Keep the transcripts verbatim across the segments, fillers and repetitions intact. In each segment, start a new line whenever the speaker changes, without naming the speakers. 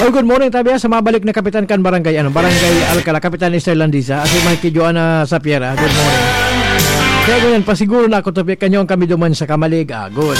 Oh, good morning tabi sa mabalik na Kapitan kan Barangay ano Barangay Alcala, Kapitan Esther Landiza, asi Mikey Joanna Sapiera. Good morning. Kaya ganyan pasiguro na ako tabi kanyo kami duman sa Kamaliga. Good.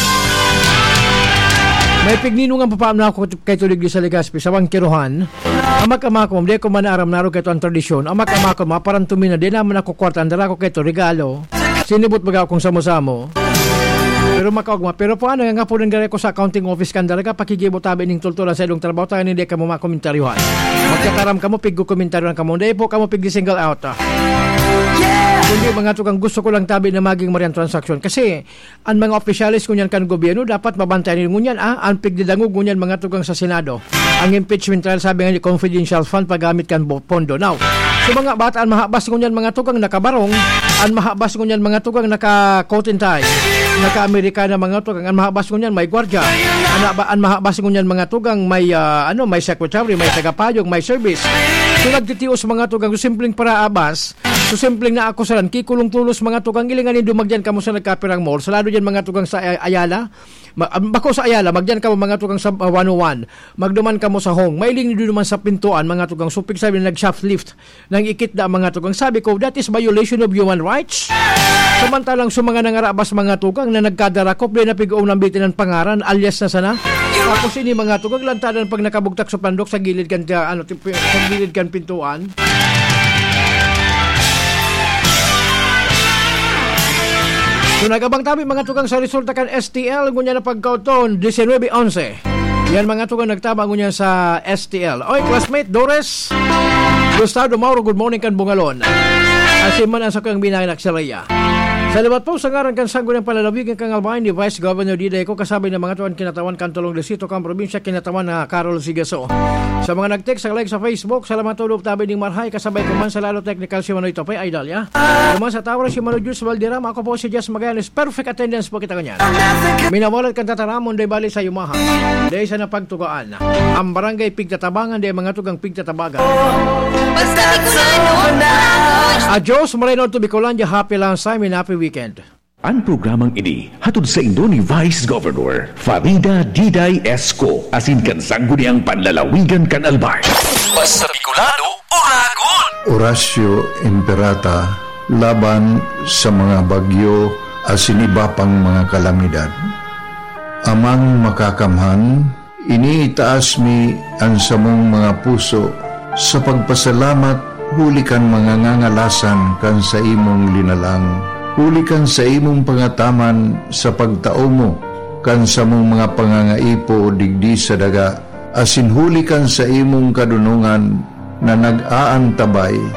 May pignino nga papaam na ako kay tulig di sa Legazpi sa Wangkiruhan. Amak amakom di ko manaram naro kay to ang tradisyon. Amak amakom maparan tumina di naman ako kwarta andara ko kay to regalo. Sinibot baga akong samo-samo. Pero makaugma, pero po ano nga po rin gari ko sa accounting office kan dalaga pakigibo tabi ning tultulan sa ilong trabaho tayo hindi ka mo makomentaryuhan. Magkataram ka mo piggo komentaryon ka mo, hindi po ka mo pigdi single out. Ah. Kundi mga tukang gusto ko lang tabi na maging marian transaction kasi ang mga opisyalis kunyan kan gobyerno dapat mabantayan ngunyan ah ang pigdidangog ngunyan mga tukang sa Senado. Ang impeachment trial sabi nga ni confidential fund paggamit kan pondo. Now, so mga bata ang mahabas ngunyan mga tukang nakabarong, ang mahabas ngunyan mga tukang naka-coat and tie, naka-Amerikana mga tugang, ang mahabas ngunyan may gwardiya, ang, ang mahabas ngunyan mga tugang may uh, ano may secretary, may tagapayog, may service. So nagtitios mga tugang, so simpleng para abas, so simpleng na ako saran, kikulong tulos mga tugang, ilinganin dumagyan ka mo sa nagkapirang mall, salado dyan mga tugang sa Ayala, bako sa Ayala, magdyan ka mo mga tugang sa uh, one oh one, magduman ka mo sa Hong, mailing nyo naman sa pintuan mga tugang, supig sabi na nag-shoplift, nang ikit na mga tugang, sabi ko, that is violation of human rights. Samantalang sa mga nangarabas mga tugang na nagkadarakop, di napigoong ng bitin ng pangaran, alias na sana. Tapos ini mga tugang, lantadan pag nakabugtak sa pandok sa gilid kan, ano, sa gilid kan pintuan. So nagabang tabi mga tugang sa resulta kan S T L, ngunya na pagkauton, nineteen eleven. Yan mga tugang nagtama ngunya sa S T L. Oy, classmate Doris Gustavo Mauro, good morning kan Bungalon. Asiman ang sa kong binahin aksalaya. Salamat po sa ngaran kan sanggo ng palalawigan kang albahin ni Vice Governor Diday ko kasabay ng mga tuwan kinatawan kantulong desito kang probinsya kinatawan na Carol Sigaso. Sa mga nag-text sa like sa Facebook, salamat tulog tabi ng Marhay kasabay ko man sa lalo technical si Manoy Topay Idol ya. Kuman sa tower si Manoy Jules Valderrama, ako po si Jess Magallanes, perfect attendance po kita kanyan. Minawalat kan tataramon day bali sa Yumaha. Day sa napagtugaan. Ang barangay pigtatabangan day mga tugang pigtatabagan.
Basta Bicolano.
Adios Moreno to Bicolandia, happy lang sa amin, happy weekend.
Ang programang ini hatod sa Indo ni Vice Governor Farida Diday Esco asin kan sangguniang panlalawigan kan Albay.
Basta Bicolano, Oragon!
Horacio Imperata laban sa mga bagyo asin iba pang mga kalamidad. Amang makakamhan, iniitaas mi ang samong mga puso sa pagpasalamat huli kan mga ngangalasan kan sa imong linalang. Huli kan sa imong pangataman sa pagtao mo, kan sa mong mga pangangaipo digdi sa daga, asin huli kan sa imong kadunungan na nag-aantabay